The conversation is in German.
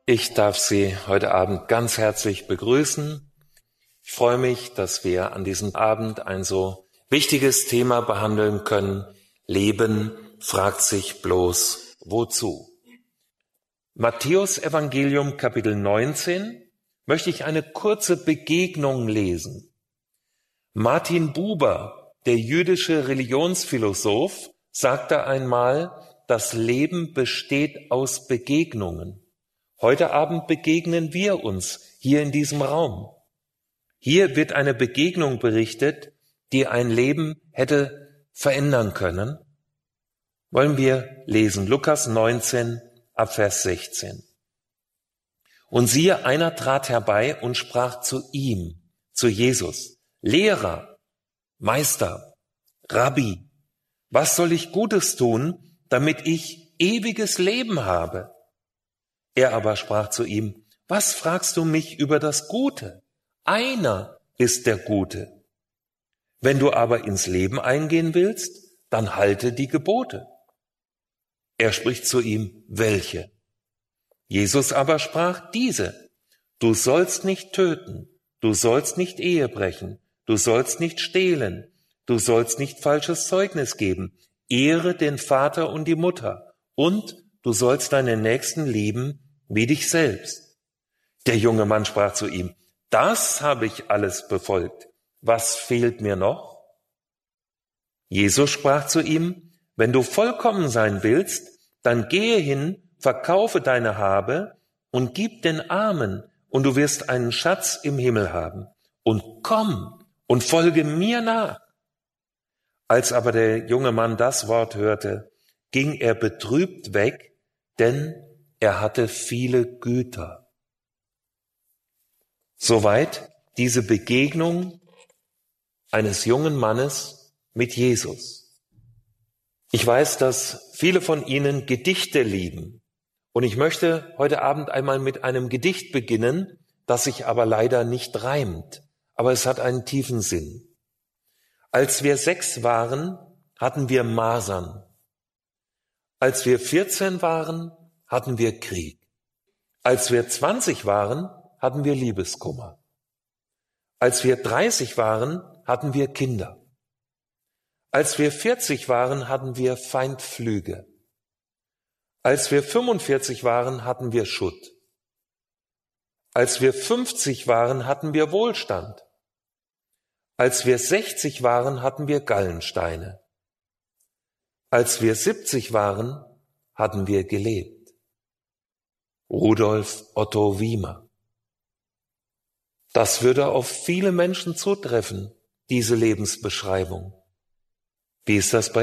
Ich darf Sie heute Abend ganz herzlich begrüßen. Ich freue mich, dass wir an diesem Abend ein so wichtiges Thema behandeln können. Leben fragt sich bloß, wozu? Matthäus Evangelium Kapitel 19 möchte ich eine kurze Begegnung lesen. Martin Buber, der jüdische Religionsphilosoph, sagte einmal, das Leben besteht aus Begegnungen. Heute Abend begegnen wir uns hier in diesem Raum. Hier wird eine Begegnung berichtet, die ein Leben hätte verändern können. Wollen wir lesen, Lukas 19, ab Vers 16. Und siehe, einer trat herbei und sprach zu ihm, zu Jesus, Lehrer, Meister, Rabbi, was soll ich Gutes tun, damit ich ewiges Leben habe? Er aber sprach zu ihm, was fragst du mich über das Gute? Einer ist der Gute. Wenn du aber ins Leben eingehen willst, dann halte die Gebote. Er spricht zu ihm, welche? Jesus aber sprach, diese. Du sollst nicht töten, du sollst nicht Ehe brechen, du sollst nicht stehlen, du sollst nicht falsches Zeugnis geben, ehre den Vater und die Mutter und du sollst deinen Nächsten lieben wie dich selbst. Der junge Mann sprach zu ihm, das habe ich alles befolgt. Was fehlt mir noch? Jesus sprach zu ihm, wenn du vollkommen sein willst, dann gehe hin, verkaufe deine Habe und gib den Armen, und du wirst einen Schatz im Himmel haben. Und komm und folge mir nach. Als aber der junge Mann das Wort hörte, ging er betrübt weg, denn er hatte viele Güter. Soweit diese Begegnung eines jungen Mannes mit Jesus. Ich weiß, dass viele von Ihnen Gedichte lieben. Und ich möchte heute Abend einmal mit einem Gedicht beginnen, das sich aber leider nicht reimt. Aber es hat einen tiefen Sinn. Als wir 6 waren, hatten wir Masern. Als wir 14 waren, hatten wir Krieg. Als wir 20 waren, hatten wir Liebeskummer. Als wir 30 waren, hatten wir Kinder. Als wir 40 waren, hatten wir Feindflüge. Als wir 45 waren, hatten wir Schutt. Als wir 50 waren, hatten wir Wohlstand. Als wir 60 waren, hatten wir Gallensteine. Als wir 70 waren, hatten wir gelebt. Rudolf Otto Wiemer. Das würde auf viele Menschen zutreffen, diese Lebensbeschreibung. Wie ist das bei